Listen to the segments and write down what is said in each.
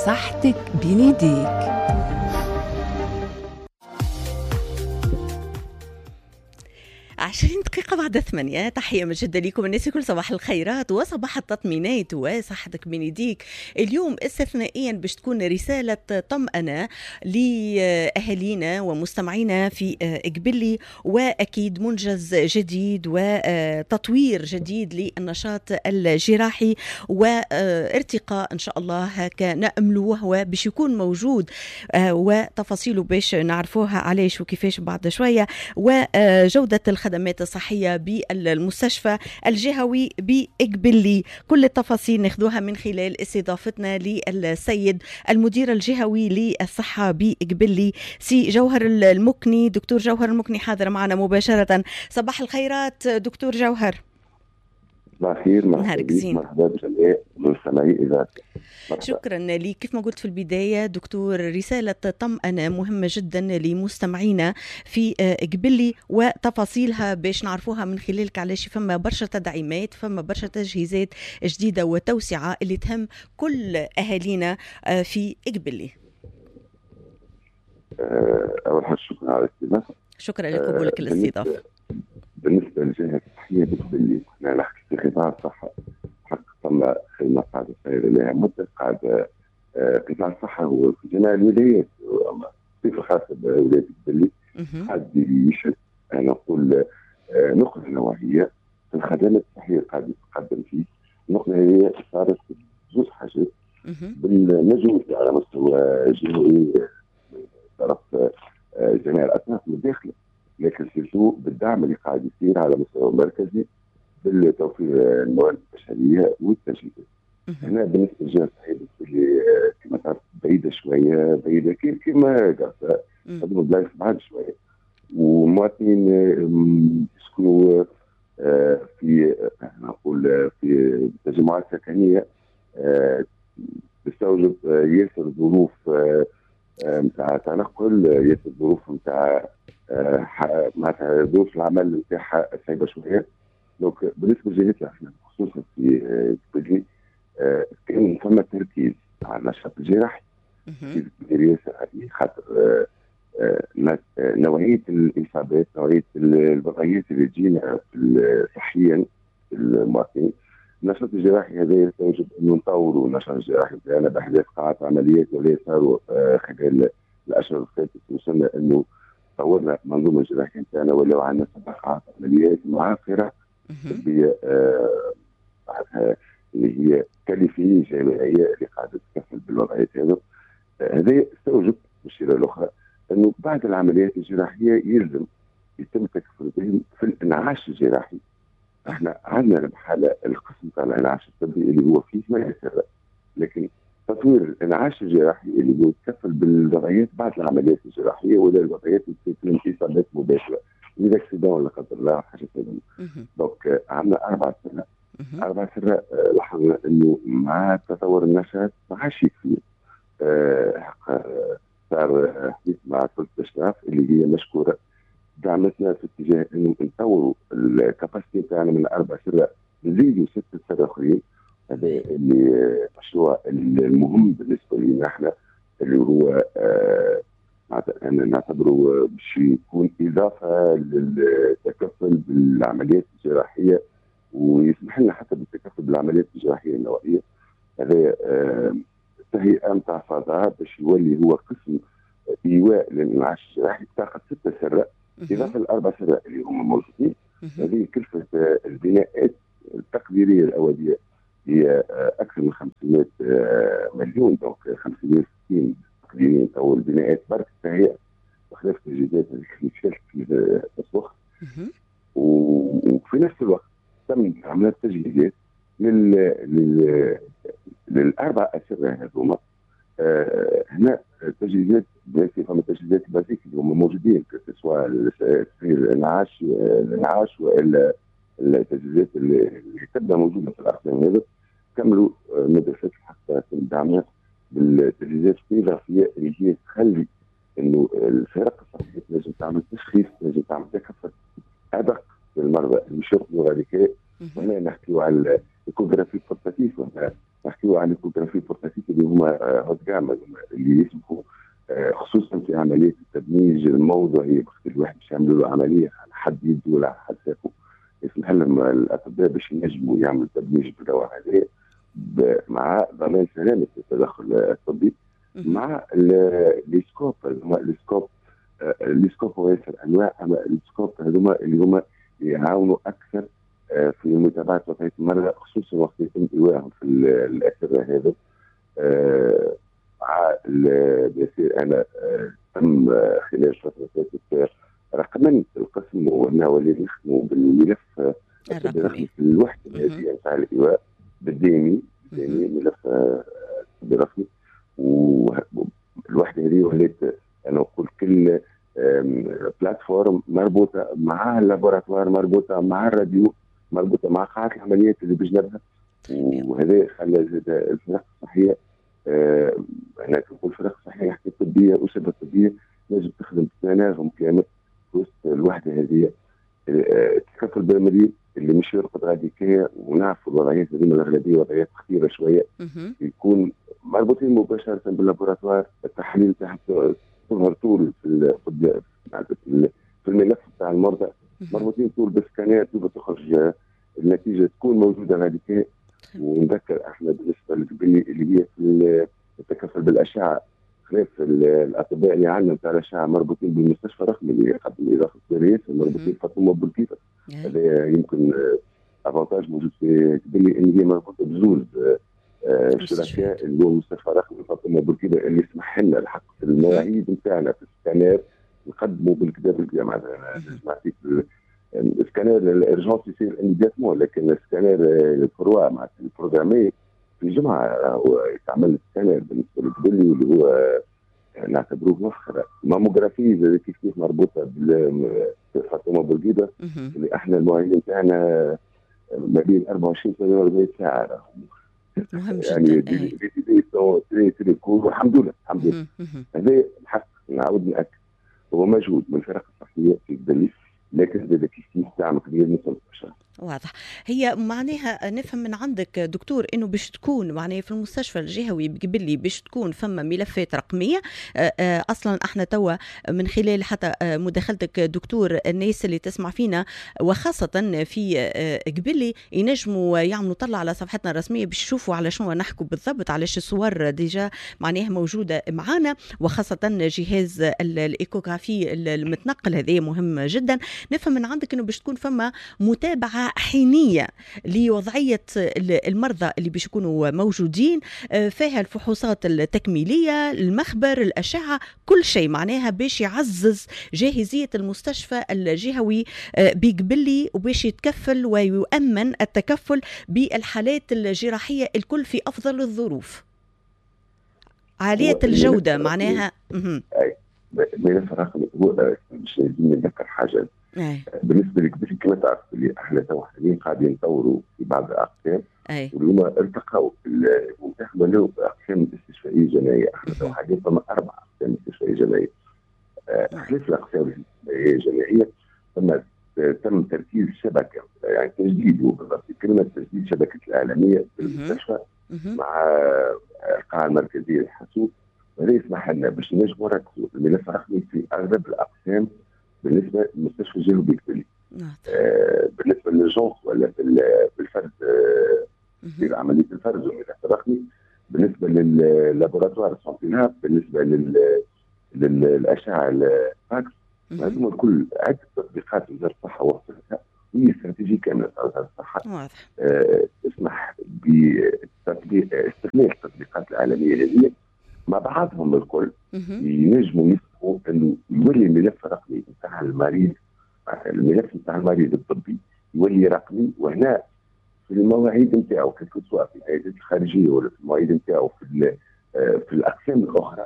صحتك بين يديك. 20 دقيقة بعد 8. تحية مجدة لكم الناس الكل، صباح الخيرات وصباح التطمينات وصحتك بين يديك. اليوم استثنائيا باش تكون رسالة طمأنة لأهالينا ومستمعينا في قبلي، وأكيد منجز جديد وتطوير جديد للنشاط الجراحي وارتقاء إن شاء الله هكا نأملوه وباش يكون موجود، وتفاصيله باش نعرفوها عليش وكيفاش بعد شوية. وجودة الخدمات الصحية بالمستشفى الجهوي بإقبلي، كل التفاصيل ناخذوها من خلال استضافتنا للسيد المدير الجهوي للصحة بإقبلي سي جوهر المكني. دكتور جوهر المكني حاضر معنا مباشرة. صباح الخيرات دكتور جوهر. صباح الخير، مرحبا بجميع المستمعين إذاعة. شكرا لي. كيف ما قلت في البداية دكتور، رسالة طمأنة مهمة جدا لمستمعينا في قبلي وتفاصيلها باش نعرفوها من خلالك، علاش فما برشا تدعيمات، فما برشا تجهيزات جديدة وتوسعة اللي تهم كل أهالينا في قبلي. أول حاجة شكرا على الاستضافة. شكرا لقبولك الاستضافة. بالنسبة للجهة الصحية بقبلي، احنا نحكي في قطاع الصحة، حق ثم خدمة قاعدة صايرة لها مدة، قاعدة قطاع الصحة هو في جميع الولايات، بصفة خاصة بولاية قبلي قاعد يشهد أنا نقول نقلة نوعية في الخدمات الصحية قاعدة تقدم فيه. النقلة هي صارت زوج حاجات بالمجهود على مستوى جهوي طرف جميع الأطراف من الداخل، لكن سيرتو بالدعم اللي قاعد يصير على مستوى مركزي بالتوفير الموارد البشريه والتجهيزات. هنا بالنسبه للجهه الصحيه اللي كما تعرف بعيده شويه، بعيده كما قالت خدموا بلايص بعد شويه، ومواطنين يسكنوا في نقول في تجمعات سكنيه تستوجب ياسر ظروف نتاع تنقل، ياسر ظروف نتاع معناتها ظروف العمل نتاعها صعيبه شويه. دونك بالنسبه لجهتنا احنا خصوصا في قبلي كان ثم تركيز على النشاط الجراحي في الرئاسه هذه، خاطر نوعيه الاصابات، نوعيه الوضعيات اللي تجينا صحيا في المواطنين. النشاط الجراحي هذا يستوجب انه نطوروا النشاط الجراحي نتاعنا باحداث قاعات عمليات اللي صاروا خلال الاشهر اللي فاتت. وصلنا انه طورنا منظومه الجراحيه نتاعنا، ولو عندنا 7 قاعات عمليات معاصره طبيه اللي هي كلفيه جامعيه اللي قاعده تكفل بالوضعيات هذو. هذا يستوجب بالشيره الاخرى انه بعد العمليات الجراحيه يلزم يتم تكفل بهم في الانعاش الجراحي. احنا عندنا بحاله القسم تاع الانعاش الطبي اللي هو فيه 8 سر، لكن تطوير الانعاش الجراحي اللي هو يتكفل بالوضعيات بعد العمليات الجراحيه ولا الوضعيات اللي تكون اصابات مباشره اذا اكسيدون لا قدر الله حاجه ثانيه. دونك عندنا 4 سر. 4 سر لاحظنا انه مع تطور النشاط ما عادش يكفي. صار حديث مع سلطه الاشراف اللي هي مشكوره دعمتنا في اتجاه انه نطوروا الكاباسيتي تاعنا من 4 سر نزيدوا 6 سر اخرين. هذا اللي مشروع المهم بالنسبه لنا احنا، اللي هو نعتبره باش يكون اضافه للتكفل بالعمليات الجراحيه ويسمح لنا حتى بالتكفل بالعمليات الجراحيه النوعيه. هذا تهيئه نتاع فضاء باش يولي هو قسم ايواء للانعاش الجراحي تاخذ 6 سر اضافه ل4 سر اللي هم موجودين. هذه كلفه البناءات التقديريه الاوليه هي اكثر من 500 مليون، دونك 560 تقديريا او البناءات برك التهيئه وخلاف التجهيزات اللي في السوق. وفي نفس الوقت تم عمل تجهيزات لل4 أسرة هذوما. هنا تجهيزات فما تجهيزات باسيك اللي هم موجودين سواء الانعاش والا التجهيزات اللي تبدا موجوده في الاقسام هذا. كملوا مدرسه حتى تم دعمها بالتجهيزات الاضافيه اللي هي تخلي انه الفرق الصحيه لازم تعمل تشخيص، لازم تعمل تكفل ادق للمرضى اللي مش ياخذوا غاديكال. وهنا نحكيو على الكوغرافي بورتاتيف، نحكيو نحكيو على الإيكوغرافي بورتاتيف اللي هما هوت جاما اللي يسمحوا خصوصا في عملية التدميج الموضعي، وقت الواحد باش يعملوا له عملية على حد يده ولا على حد ساقه، يسمح لهم الأطباء باش ينجموا يعملوا تدميج بالدواء هذا مع ضمان سلامة التدخل الطبي، مع السكوب. السكوب هو ياسر أنواع، أما السكوب هذوما اللي هما يعاونوا أكثر في متابعة وفاة المرضى، خصوصا وقت يتم إيواءهم في الأسرة هذا. مع بيصير أنا تم خلال فترة فاتت رقمنت القسم، وأنا وليت نخدموا بالملف الرقمي في الوحدة الهاتفية نتاع الإيواء بالديمي، ملف الرقمي. والوحدة هذه وليت أنا نقول كل بلاتفورم مربوطة مع اللابوراتوار، مربوطة مع الراديو، مربوطة مع قاعات العمليات اللي بجنبها. وهذا خلى الفرق الصحية، أنا نقول فرق صحية حتى طبية وأسرة طبية لازم تخدم تناغم كامل في وسط الوحدة هذه، تكفل بالمريض اللي مش يرقد غاديكية. ونعرف الوضعيات هذه الأغلبية وضعيات خطيرة شوية، يكون مربوطين مباشرة باللابوراتوار. التحاليل تحت تظهر طول في الملف بتاع المرضى، مربوطين طول بالسكانات، تخرج النتيجة تكون موجودة غاديكية. ونذكر احنا بالنسبه اللي هي في التكفل بالاشعه، خلاف الاطباء اللي عندنا بتاع الاشعه مربوطين بالمستشفى الرقمي اللي يقدم اضافه الرئيس، مربوطين فاطمه بولكيفه. هذا يمكن افانتاج موجود في قبلي، ان هي مربوطه بزوز شركاء اللي هو المستشفى الرقمي فاطمه بولكيفه، اللي يسمح لنا الحق في المواعيد نتاعنا في السكانات نقدموا بالكتاب الجامعه. نعطيك السكانر الارجونس يصير اميدياتمون، لكن السكانر الفروع مع البروغرامي في الجمعه يتعمل السكانر بالنسبه للبلي، واللي هو نعتبروه مفخره. الماموغرافي كيف مربوطه بالفاطمه بولقيده، اللي احنا المواعيد تاعنا ما بين 24 و 48 ساعه، مهم يعني جدا. والحمد لله الحمد لله. هذا الحق نعاود ناكد هو مجهود من الفرق الصحيه في البلي، لكن هذا كيف دعم كبير من البشر. واضح. هي معناها نفهم من عندك دكتور انه باش تكون معناها في المستشفى الجهوي بقبلي باش تكون فما ملفات رقميه. اصلا احنا توا من خلال حتى مداخلتك دكتور، الناس اللي تسمع فينا وخاصه في قبلي ينجموا يعملوا طلع على صفحتنا الرسميه باش يشوفوا على شنو نحكوا بالضبط، علاش الصور ديجا معناها موجوده معنا، وخاصه جهاز الايكوغرافي المتنقل هذا مهم جدا. نفهم من عندك انه باش تكون فما متابعه حينيه لوضعيه المرضى اللي باش يكونوا موجودين فيها، الفحوصات التكميليه، المخبر، الاشعه، كل شيء معناها باش يعزز جاهزيه المستشفى الجهوي بقبلي، وباش يتكفل ويؤمن التكفل بالحالات الجراحيه الكل في افضل الظروف عاليه الجوده معناها. ملف رقمي هو مش لازم نذكر حاجه. بالنسبه لك كما تعرف اللي احنا تو حاليا قاعدين نطوروا في بعض الاقسام، واليوم ارتقوا وتحملوا اقسام الاستشفائيه الجنائيه. احنا تو حاليا فما 4 اقسام استشفائيه جنائيه. خلاف الاقسام الاستشفائيه الجنائيه تم تركيز شبكه، يعني تجديد، وبالضبط كلمه تجديد شبكه الاعلاميه في المستشفى مع القاعه المركزيه للحاسوب. وهذا يسمح لنا باش نجموا نركزوا الملف الرقمي في اغلب الاقسام بالنسبه للمستشفى الجنوبي الكبلي. بالنسبه للجونس ولا في الفرز، في عمليه الفرز والملف الرقمي، بالنسبه لللابوراتوار السنتيناب، بالنسبه للاشعه الفاكس، هذوما الكل عده تطبيقات وزاره الصحه وفرتها، هي استراتيجيه كامله وزاره الصحه تسمح بتطبيق استغلال التطبيقات العالميه هذه مع بعضهم الكل ينجموا يفهموا انه يولي الملف الرقمي نتاع المريض، الملف نتاع المريض الطبي يولي رقمي، وهنا في المواعيد نتاعو سواء في العيادات الخارجيه ولا في المواعيد نتاعو في الاقسام الاخرى،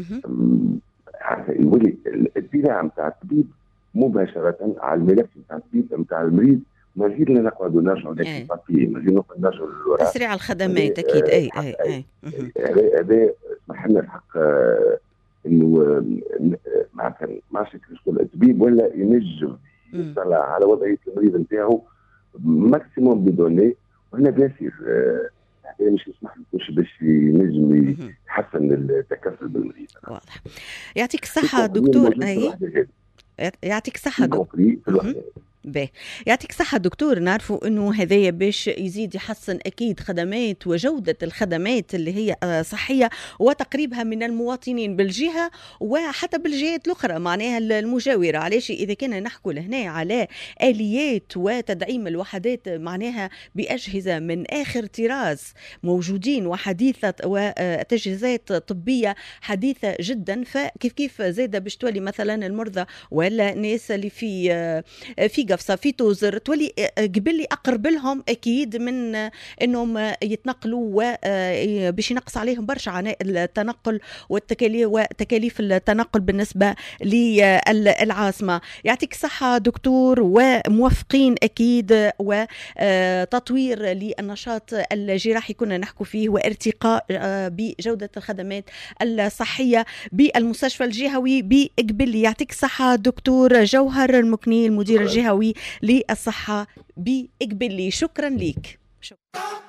يولي الاطلاع نتاع الطبيب مباشره على الملف نتاع الطبيب نتاع المريض، ما نزيد نقعدوا نرجعوا للبابي، ما نزيد نرجعوا للوراء. تسريع الخدمات اكيد. اي هذا يسمح لنا الحق انه ما شكل الطبيب ولا ينجم يطلع على وضعيه المريض نتاعو ماكسيموم بدوني. وهنا بيصير هذا مش يسمح لكوش باش ينجم يحسن التكفل بالمريض. واضح. يعطيك الصحة دكتور. يعطيك الصحة دكتور. باهي، يعطيك الصحة دكتور. نعرفوا انه هذايا باش يزيد يحسن اكيد خدمات وجودة الخدمات اللي هي صحية وتقريبها من المواطنين بالجهة وحتى بالجهات الاخرى معناها المجاورة. علاش اذا كنا نحكوا لهنا على آليات وتدعيم الوحدات معناها بأجهزة من اخر طراز موجودين وحديثة وتجهيزات طبية حديثة جدا، فكيف كيف زادة باش تولي مثلا المرضى ولا الناس اللي في قفصة في توزر تولي قبل أقرب لهم أكيد من أنهم يتنقلوا باش ينقص عليهم برشا عناء التنقل وتكاليف التنقل بالنسبة للعاصمة. يعطيك الصحة دكتور، وموفقين أكيد وتطوير للنشاط الجراحي كنا نحكوا فيه وارتقاء بجودة الخدمات الصحية بالمستشفى الجهوي بإقبلي. يعطيك الصحة دكتور جوهر المكني المدير الجهوي للصحة بإقبلي. شكرا لك.